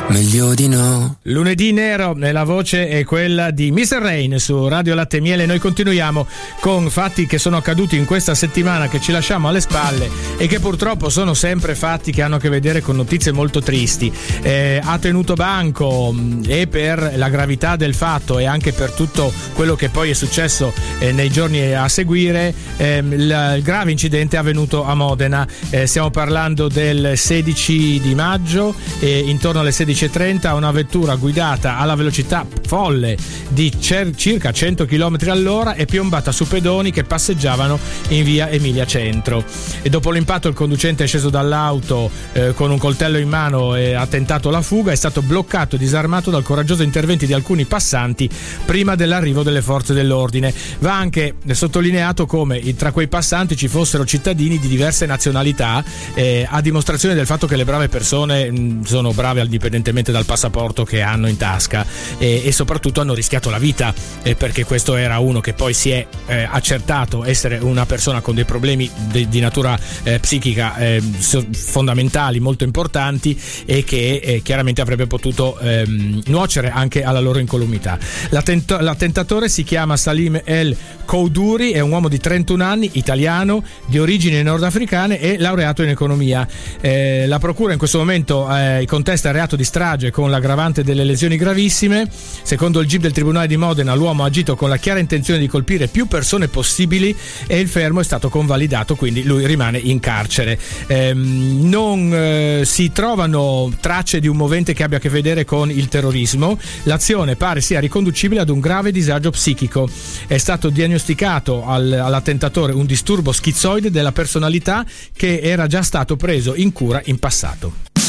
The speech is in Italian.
meglio di no. Lunedì nero e la voce è quella di Mr. Rain su Radio Latte e Miele. Noi continuiamo con fatti che sono accaduti in questa settimana, che ci lasciamo alle spalle e che purtroppo sono sempre fatti che hanno a che vedere con notizie molto tristi. Ha tenuto banco, e per la gravità del fatto e anche per tutto quello che poi è successo nei giorni a seguire, il grave incidente avvenuto a Modena. Stiamo parlando del 16 di maggio, intorno alle 16:30 una vettura guidata alla velocità folle di circa 100 km all'ora è piombata su pedoni che passeggiavano in via Emilia Centro, e dopo l'impatto il conducente è sceso dall'auto con un coltello in mano e ha tentato la fuga. È stato bloccato e disarmato dal coraggioso intervento di alcuni passanti prima dell'arrivo delle forze dell'ordine. Va anche sottolineato come tra quei passanti ci fossero cittadini di diverse nazionalità, a dimostrazione del fatto che le brave persone sono brave indipendentemente dal passaporto che hanno in tasca, e soprattutto hanno rischiato la vita, perché questo era uno che poi si è accertato essere una persona con dei problemi di natura psichica fondamentali, molto importanti, e che chiaramente avrebbe potuto nuocere anche alla loro incolumità. L'attentatore si chiama Salim El Koudouri, è un uomo di 31 anni, italiano, di origini nordafricane e laureato in economia. La procura in questo momento contesta il reato di strage con l'aggravante delle lesioni gravissime. Secondo il GIP del Tribunale di Modena, l'uomo ha agito con la chiara intenzione di colpire più persone possibili e il fermo è stato convalidato, quindi lui rimane in carcere. Non si trovano tracce di un movente che abbia a che vedere con il terrorismo. L'azione pare sia riconducibile ad un grave disagio psichico. È stato diagnosticato all'attentatore un disturbo schizoide della personalità che era già stato preso in cura in passato.